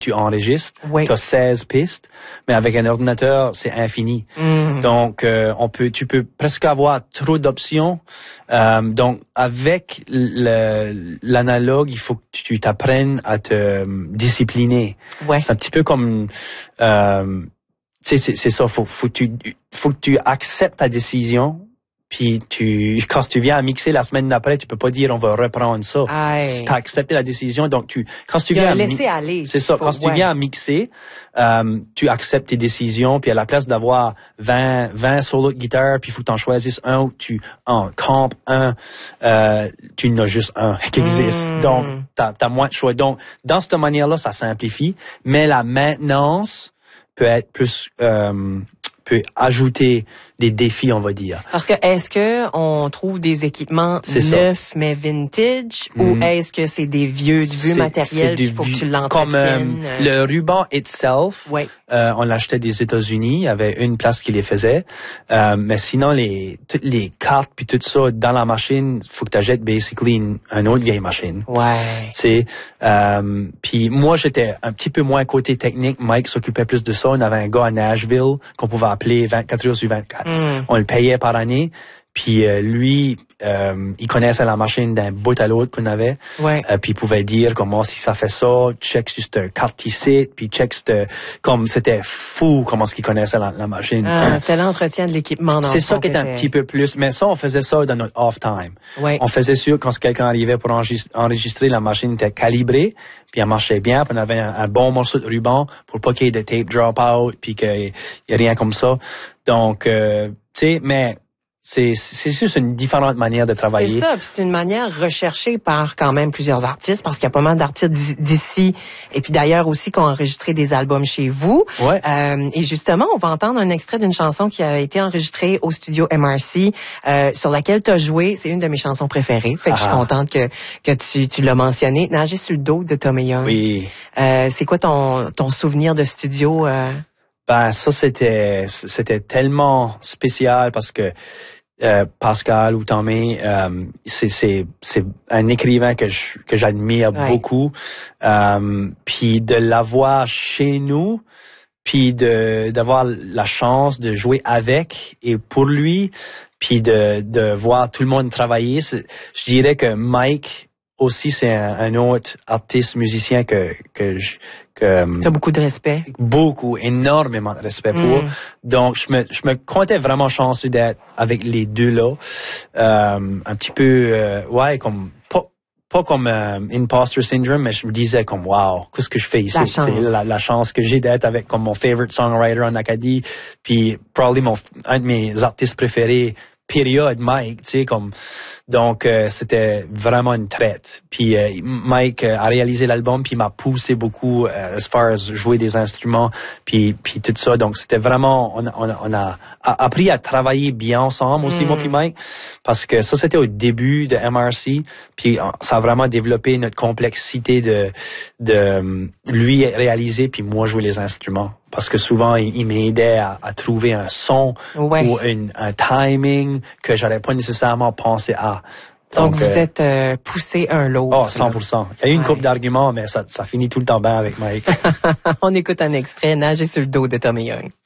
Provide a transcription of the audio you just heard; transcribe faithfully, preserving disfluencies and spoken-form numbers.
tu enregistres, oui. tu as seize pistes, mais avec un ordinateur, c'est infini. Mm. Donc, euh, on peut, tu peux presque avoir trop d'options. Euh, donc, avec le, l'analogue, il faut que tu t'apprennes à te discipliner. Ouais. C'est un petit peu comme, euh, tu sais, c'est, c'est ça. Faut, faut que tu, faut que tu acceptes ta décision. Puis tu, quand tu viens à mixer la semaine d'après, tu peux pas dire on va reprendre ça. Aïe. T'as accepté la décision, donc tu, quand tu viens à laisser aller. c'est ça. Faut, quand ouais. tu viens à mixer, euh, tu acceptes tes décisions. Puis à la place d'avoir vingt, vingt solos de guitare, puis il faut que t'en choisisses un ou tu en campes un, euh, tu n'as juste un qui existe. Mm. Donc t'as, t'as moins de choix. Donc dans cette manière-là, ça simplifie. Mais la maintenance peut être plus euh, peut ajouter des défis, on va dire. Parce que est-ce que on trouve des équipements c'est neufs ça. Mais vintage mm. ou est-ce que c'est des vieux du vieux c'est, matériel il faut vieux, que tu l'entretiennes? Comme euh, le ruban itself, ouais. euh, on l'achetait des États-Unis, il y avait une place qui les faisait. Euh, mais sinon les toutes les cartes puis tout ça dans la machine, faut que tu achètes basically une, une autre vieille machine. Ouais. Tu sais euh, puis moi j'étais un petit peu moins côté technique, Mike s'occupait plus de ça, on avait un gars à Nashville qu'on pouvait appeler vingt-quatre heures sur vingt-quatre. Mm. On le payait par année. Puis euh, lui, euh, il connaissait la machine d'un bout à l'autre qu'on avait. Ouais. Euh, puis il pouvait dire comment si ça fait ça, check sur cette carte ici, puis check cette, comme c'était fou comment ce qu'il connaissait la, la machine. Ah, c'était l'entretien de l'équipement. Dans c'est ça qui était un petit peu plus. Mais ça, on faisait ça dans notre off time. Ouais. On faisait sûr quand quelqu'un arrivait pour enregistrer, enregistrer, la machine était calibrée, puis elle marchait bien, puis on avait un, un bon morceau de ruban pour pas qu'il y ait de tape drop out, puis qu'il y ait rien comme ça. Donc, euh, tu sais, mais c'est c'est juste une différente manière de travailler. C'est ça, puis c'est une manière recherchée par quand même plusieurs artistes, parce qu'il y a pas mal d'artistes d'ici et puis d'ailleurs aussi qui ont enregistré des albums chez vous. Ouais. Euh, et justement, on va entendre un extrait d'une chanson qui a été enregistrée au studio M R C, euh, sur laquelle tu as joué. C'est une de mes chansons préférées. Fait que ah. je suis contente que que tu tu l'as mentionné. Nager sur le dos de Tommy Young. Oui. Euh, c'est quoi ton ton souvenir de studio? Euh? Ben ça c'était c'était tellement spécial parce que euh, Pascal ou Tommy euh, c'est c'est c'est un écrivain que je, que j'admire ouais. beaucoup. Euh, puis de l'avoir chez nous, puis de d'avoir la chance de jouer avec et pour lui, puis de de voir tout le monde travailler, c'est, je dirais que Mike aussi c'est un, un autre artiste musicien que que je que t'as beaucoup de respect. Beaucoup, énormément de respect pour. Mm. Donc je me je me comptais vraiment chanceux d'être avec les deux là, euh, un petit peu euh, ouais comme pas pas comme euh, imposter syndrome, mais je me disais comme wow, qu'est-ce que je fais ici? La chance. C'est la, la chance que j'ai d'être avec comme mon favorite songwriter en Acadie, puis probablement mon un de mes artistes préférés. Période Mike, tu sais comme donc euh, c'était vraiment une traite. Puis euh, Mike euh, a réalisé l'album puis m'a poussé beaucoup euh, as far as jouer des instruments puis puis tout ça. Donc c'était vraiment on a, on a, on a appris à travailler bien ensemble aussi mm. moi puis Mike parce que ça c'était au début de M R C puis ça a vraiment développé notre complexité de de lui réaliser puis moi jouer les instruments. Parce que souvent, il, il m'aidait à, à trouver un son ouais. ou une, un timing que j'aurais pas nécessairement pensé à. Donc, Donc vous euh, êtes euh, poussé un l'autre. Oh, cent pour cent. Il y a eu une ouais. couple d'arguments, mais ça, ça finit tout le temps bien avec Mike. On écoute un extrait, Nager sur le dos de Tommy Young.